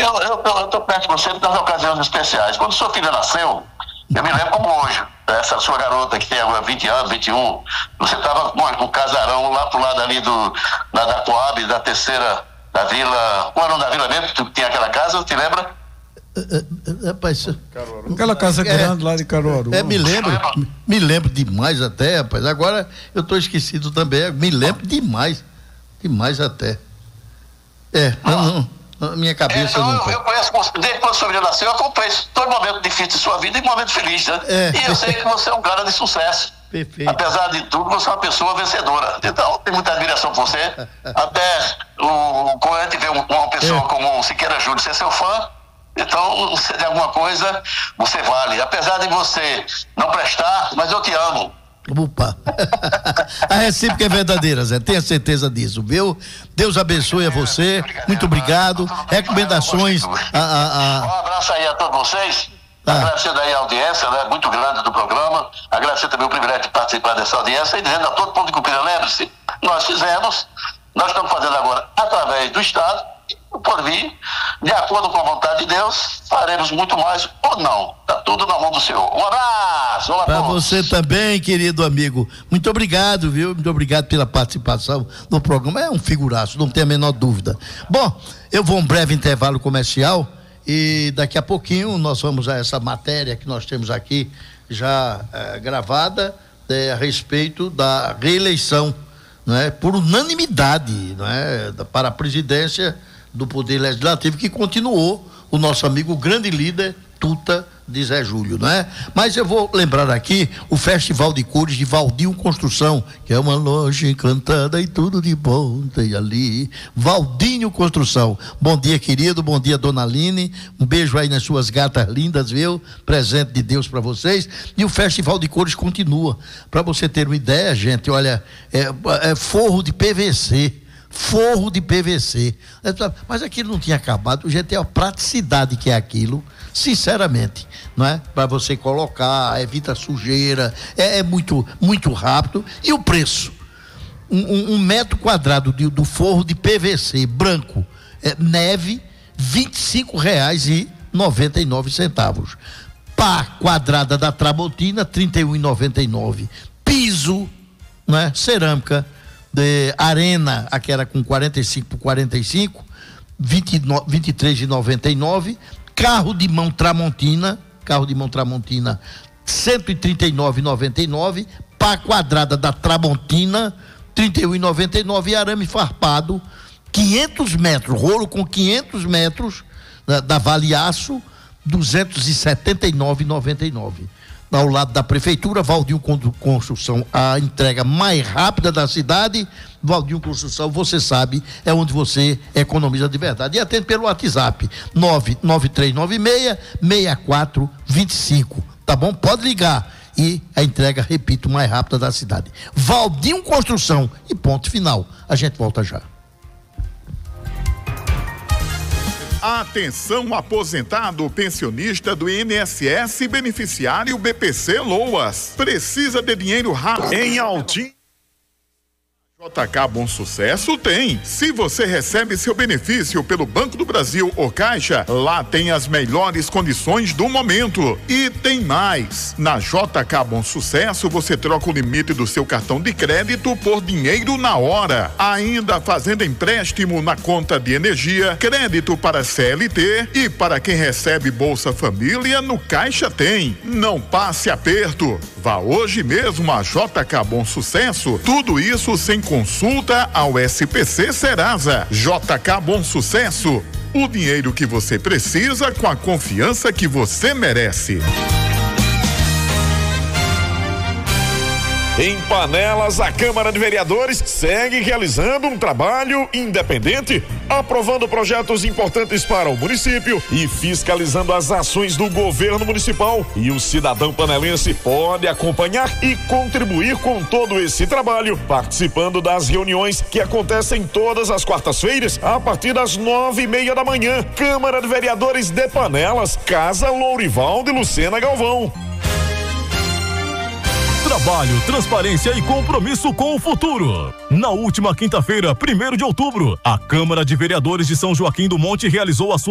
Eu estou perto de você nas ocasiões especiais. Quando sua filha nasceu, eu me lembro como hoje, essa sua garota que tem agora 20 anos, 21, você estava com um casarão lá pro lado ali da Coab, da terceira, da vila, qual era o nome da vila mesmo, que tinha aquela casa, te lembra? Rapaz, aquela casa grande lá de Caruaru. Me lembro demais até, rapaz. Agora eu tô esquecido também. Me lembro demais até. Minha cabeça não. Eu conheço, desde quando sua filha nasceu, eu acompanho todo momento difícil de sua vida e momento feliz, né? E eu sei que você é um cara de sucesso. Perfeito. Apesar de tudo, você é uma pessoa vencedora. Então, tenho muita admiração por você. Até quando a gente vê uma pessoa como o Siqueira Júnior ser seu fã, então, se de alguma coisa, você vale. Apesar de você não prestar, mas eu te amo. Opa! A recíproca é verdadeira, Zé. Tenha certeza disso, viu? Deus abençoe a você. Muito obrigado. Recomendações. Um abraço aí a todos vocês. Agradecendo aí a audiência, né, muito grande do programa. Agradecer também o privilégio de participar dessa audiência e dizendo a todo mundo de Cupira, lembre-se, nós estamos fazendo agora através do Estado. Por vir, de acordo com a vontade de Deus, faremos muito mais ou não. Está tudo na mão do Senhor. Um abraço. Para você também, querido amigo. Muito obrigado, viu? Muito obrigado pela participação no programa. É um figuraço, não tem a menor dúvida. Bom, eu vou um breve intervalo comercial e daqui a pouquinho nós vamos a essa matéria que nós temos aqui já gravada a respeito da reeleição, não é? Por unanimidade, não é? Para a presidência do Poder Legislativo, que continuou o nosso amigo, o grande líder Tuta de Zé Júlio, não é? Mas eu vou lembrar aqui o Festival de Cores de Valdinho Construção, que é uma loja encantada e tudo de bom tem ali. Valdinho Construção. Bom dia, querido, bom dia, dona Aline, um beijo aí nas suas gatas lindas, viu? Presente de Deus para vocês. E o Festival de Cores continua. Para você ter uma ideia, gente, olha, é forro de PVC. Forro de PVC. Mas aquilo não tinha acabado. Gente, é a praticidade que é aquilo, sinceramente, não é? Para você colocar, evita sujeira, é muito, muito rápido. E o preço? Um metro quadrado do forro de PVC branco, neve, R$25,99. Pá quadrada da Tramontina, R$31,99. Piso, não é? Cerâmica de arena, aquela com 45 por 45, R$23,99. Carro de mão Tramontina, R$139,99. Pá quadrada da Tramontina, R$31,99. E arame farpado, 500 metros, rolo com 500 metros da Vale Aço, R$279,99. Ao lado da prefeitura, Valdinho Construção, a entrega mais rápida da cidade. Valdinho Construção, você sabe, é onde você economiza de verdade. E atende pelo WhatsApp 99396-6425, tá bom? Pode ligar. E a entrega, repito, mais rápida da cidade. Valdinho Construção e ponto final. A gente volta já. Atenção, aposentado, pensionista do INSS, beneficiário BPC Loas. Precisa de dinheiro rápido em Altim? JK Bom Sucesso tem. Se você recebe seu benefício pelo Banco do Brasil ou Caixa, lá tem as melhores condições do momento. E tem mais. Na JK Bom Sucesso, você troca o limite do seu cartão de crédito por dinheiro na hora. Ainda fazendo empréstimo na conta de energia, crédito para CLT e para quem recebe Bolsa Família, no Caixa tem. Não passe aperto. Vá hoje mesmo a JK Bom Sucesso. Tudo isso sem consulta ao SPC Serasa. JK Bom Sucesso. O dinheiro que você precisa com a confiança que você merece. Em Panelas, a Câmara de Vereadores segue realizando um trabalho independente, aprovando projetos importantes para o município e fiscalizando as ações do governo municipal. E o cidadão panelense pode acompanhar e contribuir com todo esse trabalho, participando das reuniões que acontecem todas as quartas-feiras, a partir das 9:30 da manhã. Câmara de Vereadores de Panelas, Casa Lourival de Lucena Galvão. Trabalho, transparência e compromisso com o futuro. Na última quinta-feira, 1º de outubro, a Câmara de Vereadores de São Joaquim do Monte realizou a sua